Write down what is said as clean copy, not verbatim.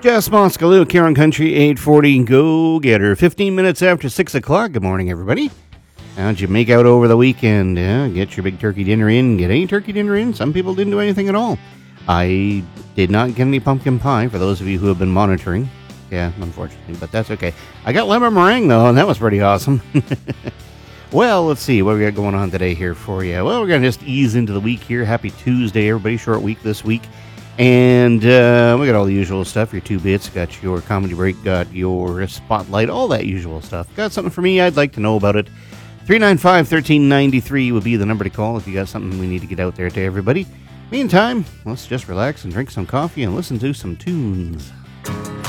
Jess Moskaloo, Karen Country, 840, go get her. 15 minutes after 6 o'clock. Good morning, everybody. How'd you make out over the weekend? Get your big turkey dinner in. Get any turkey dinner in. Some people didn't do anything at all. I did not get any pumpkin pie, for those of you who have been monitoring. Yeah, unfortunately, but that's okay. I got lemon meringue, though, and that was pretty awesome. Well, let's see what we got going on today here for you. Well, we're going to just ease into the week here. Happy Tuesday, everybody. Short week this week. And we got all the usual stuff. Your 2 bits, got your comedy break, got your spotlight, all that usual stuff. Got something for me? I'd like to know about it. 395-1393 would be the number to call if you got something we need to get out there to everybody. Meantime, let's just relax and drink some coffee and listen to some tunes.